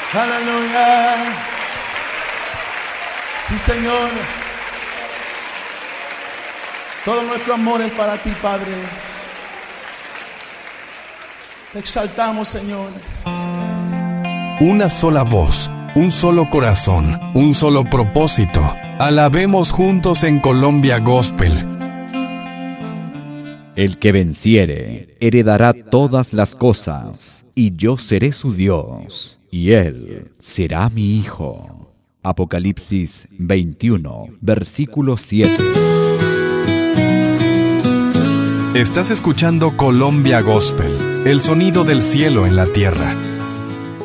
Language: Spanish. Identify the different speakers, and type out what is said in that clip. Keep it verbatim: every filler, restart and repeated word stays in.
Speaker 1: Aleluya. Sí, Señor. Todo nuestro amor es para ti, Padre. Te exaltamos, Señor.
Speaker 2: Una sola voz, un solo corazón, un solo propósito. Alabemos juntos en Colombia Gospel.
Speaker 3: El que venciere heredará todas las cosas, y yo seré su Dios, y él será mi hijo. Apocalipsis veintiuno, versículo siete.
Speaker 2: Estás escuchando Colombia Gospel, el sonido del cielo en la tierra.